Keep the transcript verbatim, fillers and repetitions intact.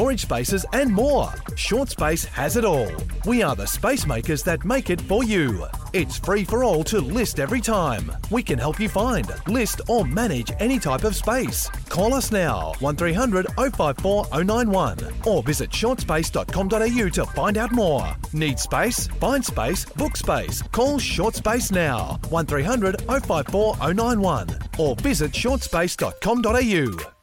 storage spaces and more. Short Space has it all. We are the space makers that make it for you. It's free for all to list every time. We can help you find, list or manage any type of space. Call us now, one three hundred oh five four oh nine one or visit short space dot com dot a u to find out more. Need space? Find space, book space. Call Short Space now, one three hundred oh five four oh nine one or visit short space dot com dot a u.